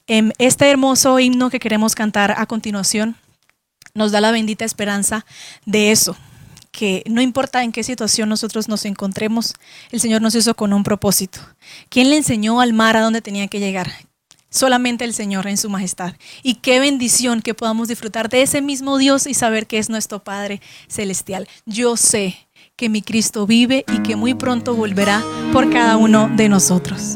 Este hermoso himno que queremos cantar a continuación nos da la bendita esperanza de eso, que no importa en qué situación nosotros nos encontremos, el Señor nos hizo con un propósito. ¿Quién le enseñó al mar a dónde tenía que llegar? Solamente el Señor en su majestad. Y qué bendición que podamos disfrutar de ese mismo Dios y saber que es nuestro Padre Celestial. Yo sé que mi Cristo vive y que muy pronto volverá por cada uno de nosotros.